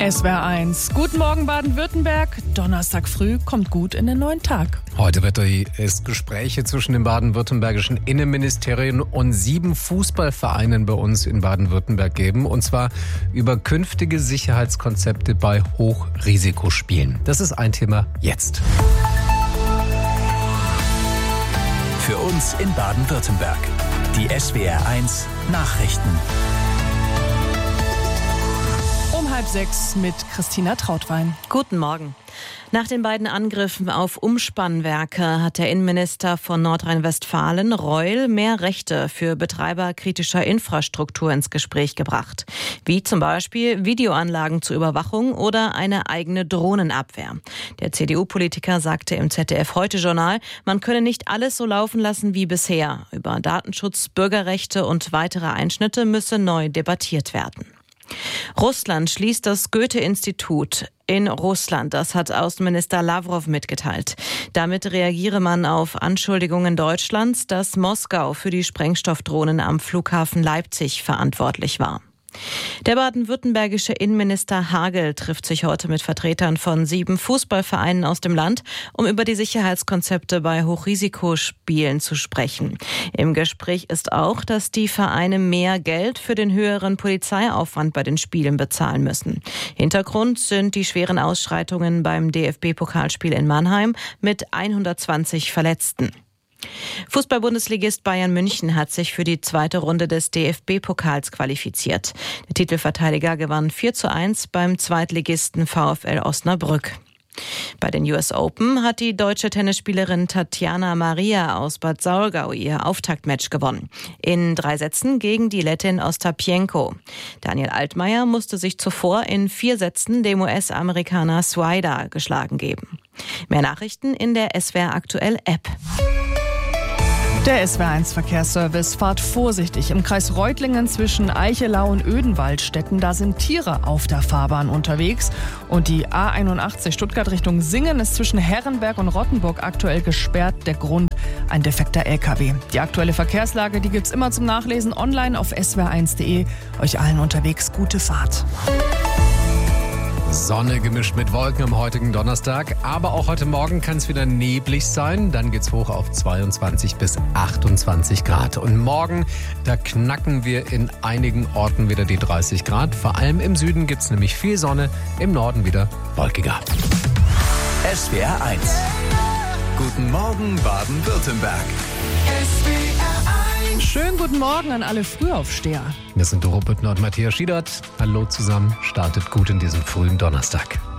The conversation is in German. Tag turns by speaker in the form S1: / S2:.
S1: SWR 1. Guten Morgen Baden-Württemberg. Donnerstag früh kommt gut in den neuen Tag.
S2: Heute wird es Gespräche zwischen dem baden-württembergischen Innenministerium und 7 Fußballvereinen bei uns in Baden-Württemberg geben. Und zwar über künftige Sicherheitskonzepte bei Hochrisikospielen. Das ist ein Thema jetzt.
S3: Für uns in Baden-Württemberg. Die SWR 1 Nachrichten.
S1: Um 5:30 mit Christina Trautwein.
S4: Guten Morgen. Nach den beiden Angriffen auf Umspannwerke hat der Innenminister von Nordrhein-Westfalen, Reul, mehr Rechte für Betreiber kritischer Infrastruktur ins Gespräch gebracht. Wie zum Beispiel Videoanlagen zur Überwachung oder eine eigene Drohnenabwehr. Der CDU-Politiker sagte im ZDF-Heute-Journal, man könne nicht alles so laufen lassen wie bisher. Über Datenschutz, Bürgerrechte und weitere Einschnitte müsse neu debattiert werden. Russland schließt das Goethe-Institut in Russland. Das hat Außenminister Lavrov mitgeteilt. Damit reagiere man auf Anschuldigungen Deutschlands, dass Moskau für die Sprengstoffdrohnen am Flughafen Leipzig verantwortlich war. Der baden-württembergische Innenminister Hagel trifft sich heute mit Vertretern von 7 Fußballvereinen aus dem Land, um über die Sicherheitskonzepte bei Hochrisikospielen zu sprechen. Im Gespräch ist auch, dass die Vereine mehr Geld für den höheren Polizeiaufwand bei den Spielen bezahlen müssen. Hintergrund sind die schweren Ausschreitungen beim DFB-Pokalspiel in Mannheim mit 120 Verletzten. Fußball-Bundesligist Bayern München hat sich für die zweite Runde des DFB-Pokals qualifiziert. Der Titelverteidiger gewann 4:1 beim Zweitligisten VfL Osnabrück. Bei den US Open hat die deutsche Tennisspielerin Tatjana Maria aus Bad Saulgau ihr Auftaktmatch gewonnen. In 3 Sätzen gegen die Lettin Ostapenko. Daniel Altmaier musste sich zuvor in 4 Sätzen dem US-Amerikaner Swider geschlagen geben. Mehr Nachrichten in der SWR Aktuell App.
S1: Der SWR 1 Verkehrsservice. Fahrt vorsichtig. Im Kreis Reutlingen zwischen Eichelau und Oedenwaldstätten, da sind Tiere auf der Fahrbahn unterwegs. Und die A81 Stuttgart Richtung Singen ist zwischen Herrenberg und Rottenburg aktuell gesperrt. Der Grund, ein defekter LKW. Die aktuelle Verkehrslage, die gibt's immer zum Nachlesen online auf swr1.de. Euch allen unterwegs gute Fahrt.
S2: Sonne gemischt mit Wolken am heutigen Donnerstag. Aber auch heute Morgen kann es wieder neblig sein. Dann geht's hoch auf 22 bis 28 Grad. Und morgen, da knacken wir in einigen Orten wieder die 30 Grad. Vor allem im Süden gibt's nämlich viel Sonne, im Norden wieder wolkiger.
S3: SWR 1. Guten Morgen Baden-Württemberg.
S1: Schönen guten Morgen an alle Frühaufsteher.
S2: Wir sind Doro Büttner und Matthias Schiedert. Hallo zusammen, startet gut in diesem frühen Donnerstag.